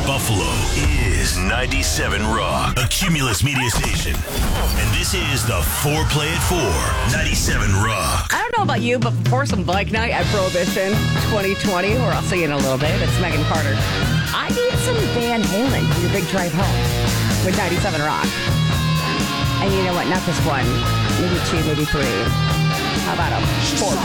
Buffalo is 97 Rock, a Cumulus media station. And this is the Foreplay at 4, 97 Rock. I don't know about you, but before some bike night at Prohibition 2020, or I'll see you in a little bit, it's Megan Carter. I need some Van Halen for your big drive home with 97 Rock. And you know what? Not just one, maybe two, maybe three. How about a four